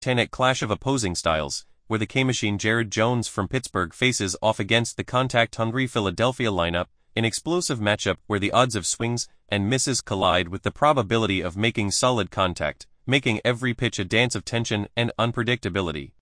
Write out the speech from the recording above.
Titanic clash of opposing styles, where the K-Machine Jared Jones from Pittsburgh faces off against the contact-hungry Philadelphia lineup, an explosive matchup where the odds of swings and misses collide with the probability of making solid contact, making every pitch a dance of tension and unpredictability.